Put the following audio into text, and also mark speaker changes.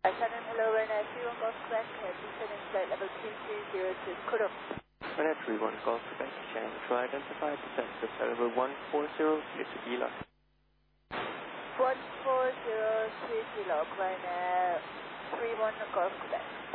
Speaker 1: Shannon, hello, Ryanair 31 Golf Quebec, descending flight level 2302, Kuru.
Speaker 2: Ryanair 31 Golf Quebec, Shannon, try identify descent to flight level 140, clear to Gila.
Speaker 1: 140, clear to Gila, Ryanair 31 Golf Quebec.